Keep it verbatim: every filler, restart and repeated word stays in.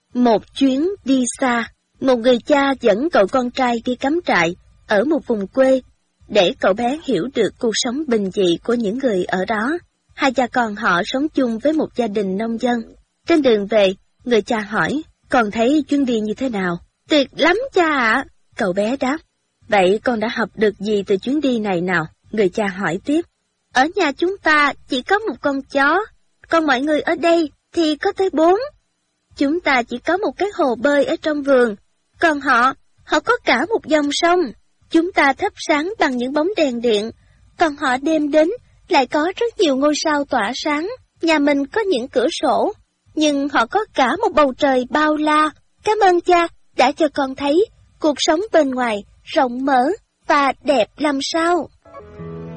Một chuyến đi xa, một người cha dẫn cậu con trai đi cắm trại ở một vùng quê để cậu bé hiểu được cuộc sống bình dị của những người ở đó. Hai cha con họ sống chung với một gia đình nông dân. Trên đường về, người cha hỏi, con thấy chuyến đi như thế nào? Tuyệt lắm cha ạ. Cậu bé đáp. Vậy con đã học được gì từ chuyến đi này nào? Người cha hỏi tiếp. Ở nhà chúng ta chỉ có một con chó, còn mọi người ở đây thì có tới bốn. Chúng ta chỉ có một cái hồ bơi ở trong vườn, còn họ, họ có cả một dòng sông. Chúng ta thắp sáng bằng những bóng đèn điện, còn họ đêm đến lại có rất nhiều ngôi sao tỏa sáng. Nhà mình có những cửa sổ, nhưng họ có cả một bầu trời bao la. Cảm ơn cha đã cho con thấy cuộc sống bên ngoài rộng mở và đẹp làm sao.